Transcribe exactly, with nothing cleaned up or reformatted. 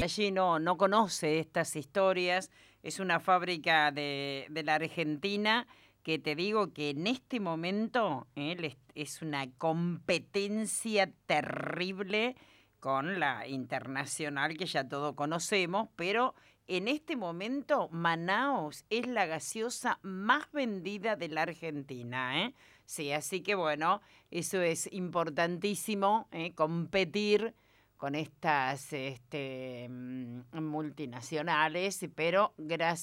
allí no, no conoce estas historias. Es una fábrica de, de la Argentina que te digo que en este momento eh, les- es una competencia terrible con la internacional que ya todos conocemos, pero en este momento Manaos es la gaseosa más vendida de la Argentina, ¿eh? Sí, así que bueno, eso es importantísimo, ¿eh? Competir con estas este, mm, multinacionales, pero gracias.